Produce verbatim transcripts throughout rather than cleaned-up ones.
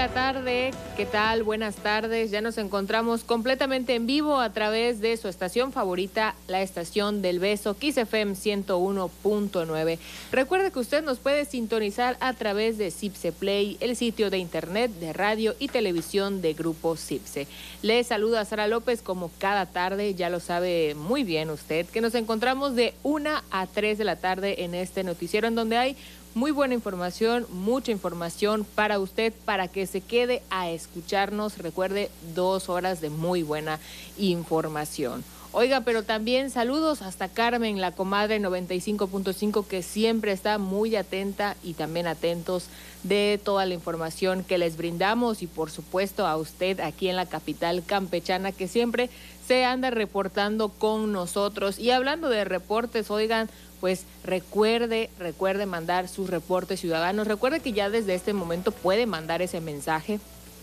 la tarde, ¿qué tal? Buenas tardes, ya nos encontramos completamente en vivo a través de su estación favorita, la estación del beso, Kiss F M ciento uno punto nueve. Recuerde que usted nos puede sintonizar a través de Cipse Play, el sitio de internet de radio y televisión de Grupo Cipse. Le saluda Sara López como cada tarde, ya lo sabe muy bien usted, que nos encontramos de una a tres de la tarde en este noticiero en donde hay muy buena información, mucha información para usted, para que se quede a escucharnos. Recuerde, dos horas de muy buena información. Oiga, pero también saludos hasta Carmen, la comadre noventa y cinco punto cinco, que siempre está muy atenta y también atentos de toda la información que les brindamos, y por supuesto a usted aquí en la capital campechana, que siempre se anda reportando con nosotros. Y hablando de reportes, oigan, pues recuerde, recuerde mandar sus reportes ciudadanos. Recuerde que ya desde este momento puede mandar ese mensaje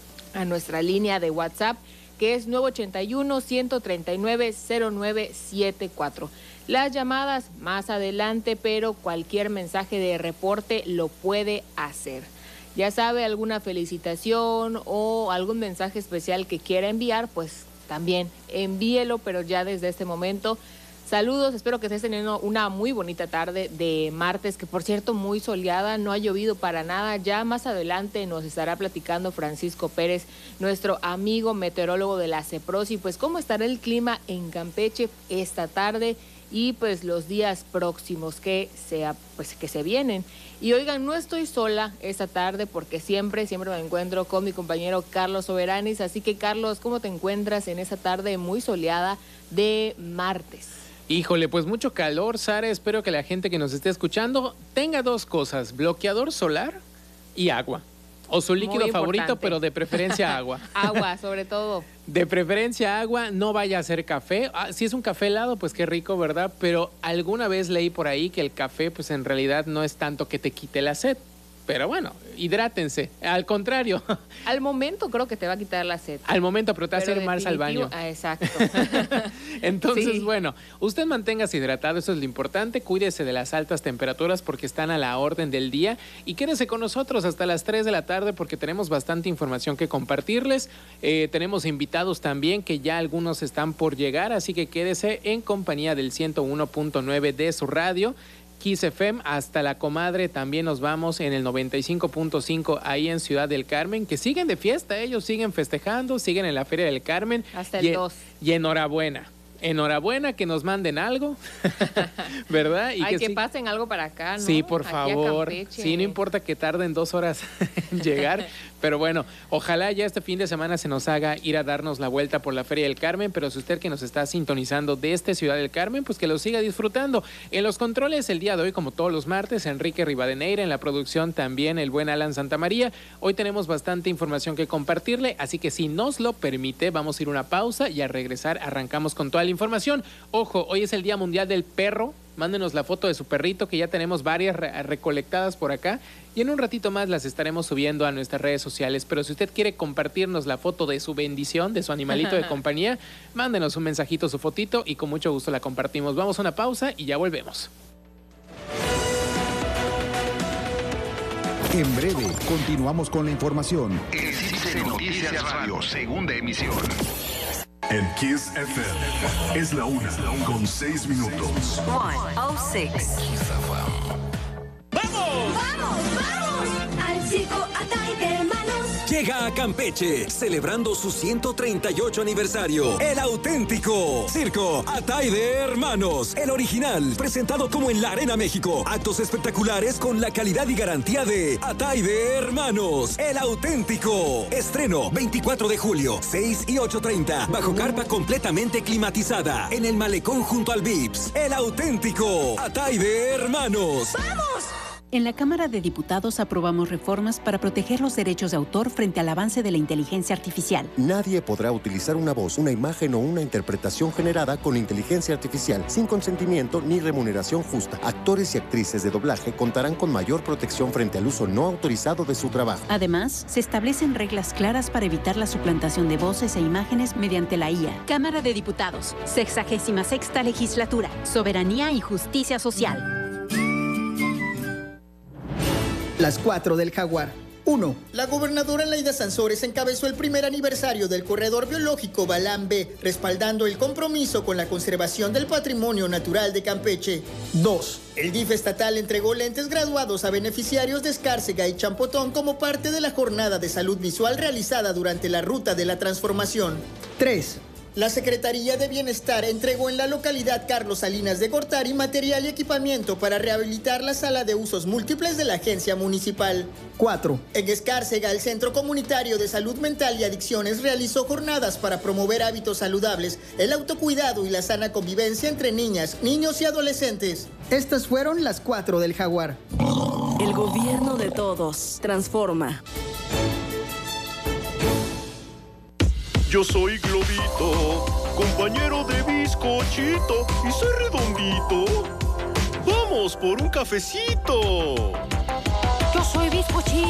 a nuestra línea de WhatsApp, que es nueve ochenta y uno, ciento treinta y nueve, cero nueve setenta y cuatro. Las llamadas más adelante, pero cualquier mensaje de reporte lo puede hacer. Ya sabe, alguna felicitación o algún mensaje especial que quiera enviar, pues también envíelo, pero ya desde este momento. Saludos, espero que estés teniendo una muy bonita tarde de martes, que por cierto muy soleada, no ha llovido para nada. Ya más adelante nos estará platicando Francisco Pérez, nuestro amigo meteorólogo de la CEPROSI, pues cómo estará el clima en Campeche esta tarde y pues los días próximos que se, pues, que se vienen. Y oigan, no estoy sola esta tarde porque siempre, siempre me encuentro con mi compañero Carlos Soberanis. Así que Carlos, ¿cómo te encuentras en esta tarde muy soleada de martes? Híjole, pues mucho calor, Sara. Espero que la gente que nos esté escuchando tenga dos cosas: bloqueador solar y agua. O su líquido favorito, pero de preferencia agua. Agua, sobre todo. De preferencia agua, no vaya a ser café. Ah, si es un café helado, pues qué rico, ¿verdad? Pero alguna vez leí por ahí que el café, pues en realidad no es tanto que te quite la sed. Pero bueno, hidrátense. Al contrario. Al momento creo que te va a quitar la sed. Al momento, pero te va a hacer marcha al baño. Ah, exacto. Entonces, sí. bueno, usted manténgase hidratado, eso es lo importante. Cuídese de las altas temperaturas porque están a la orden del día. Y quédese con nosotros hasta las tres de la tarde porque tenemos bastante información que compartirles. Eh, tenemos invitados también que ya algunos están por llegar, así que quédese en compañía del ciento uno punto nueve de su radio. Kiss F M, hasta la comadre también nos vamos en el noventa y cinco punto cinco ahí en Ciudad del Carmen, que siguen de fiesta, ellos siguen festejando, siguen en la Feria del Carmen. Hasta el dos. Y enhorabuena. Enhorabuena, que nos manden algo, ¿verdad? Y Ay, que, que sí, sí, pasen algo para acá, ¿no? Sí, por Aquí favor. Sí, no importa que tarden dos horas en llegar, pero bueno, ojalá ya este fin de semana se nos haga ir a darnos la vuelta por la Feria del Carmen, pero si usted que nos está sintonizando desde Ciudad del Carmen, pues que lo siga disfrutando. En los controles el día de hoy, como todos los martes, Enrique Rivadeneira, en la producción también el buen Alan Santamaría. Hoy tenemos bastante información que compartirle, así que si nos lo permite, vamos a ir a una pausa y a regresar arrancamos con toda la información. Ojo, hoy es el Día Mundial del Perro. Mándenos la foto de su perrito, que ya tenemos varias re- recolectadas por acá, y en un ratito más las estaremos subiendo a nuestras redes sociales. Pero si usted quiere compartirnos la foto de su bendición, de su animalito de compañía, mándenos un mensajito, su fotito, y con mucho gusto la compartimos. Vamos a una pausa y ya volvemos. En breve, continuamos con la información. El Cipse Noticias Radio, segunda emisión. En Kiss F M es la una con seis minutos. one oh six. ¡Vamos! ¡Vamos, vamos! Al circo Atay de Hermanos. Llega a Campeche, celebrando su ciento treinta y ocho aniversario. El auténtico Circo Atay de Hermanos. El original, presentado como en la Arena México. Actos espectaculares con la calidad y garantía de Atay de Hermanos. El auténtico. Estreno veinticuatro de julio, seis y ocho treinta. Bajo carpa completamente climatizada. En el malecón junto al Vips. El auténtico Atay de Hermanos. ¡Vamos! En la Cámara de Diputados aprobamos reformas para proteger los derechos de autor frente al avance de la inteligencia artificial. Nadie podrá utilizar una voz, una imagen o una interpretación generada con inteligencia artificial sin consentimiento ni remuneración justa. Actores y actrices de doblaje contarán con mayor protección frente al uso no autorizado de su trabajo. Además, se establecen reglas claras para evitar la suplantación de voces e imágenes mediante la I A. Cámara de Diputados, sexagésima sexta legislatura, soberanía y justicia social. Las cuatro del Jaguar. uno. La gobernadora Laida Sansores encabezó el primer aniversario del Corredor Biológico Balán B, respaldando el compromiso con la conservación del patrimonio natural de Campeche. dos. El D I F estatal entregó lentes graduados a beneficiarios de Escárcega y Champotón como parte de la jornada de salud visual realizada durante la Ruta de la Transformación. tres. La Secretaría de Bienestar entregó en la localidad Carlos Salinas de Gortari material y equipamiento para rehabilitar la sala de usos múltiples de la agencia municipal. cuatro. En Escárcega, el Centro Comunitario de Salud Mental y Adicciones realizó jornadas para promover hábitos saludables, el autocuidado y la sana convivencia entre niñas, niños y adolescentes. Estas fueron las cuatro del Jaguar. El gobierno de todos. Transforma. Yo soy Globito, compañero de bizcochito y soy redondito. ¡Vamos por un cafecito! Yo soy bizcochito,